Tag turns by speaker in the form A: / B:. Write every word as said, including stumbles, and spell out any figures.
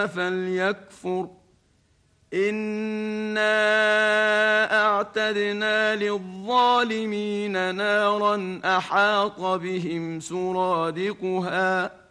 A: فليكفر إنا أعتدنا للظالمين نارا أحاط بهم سرادقها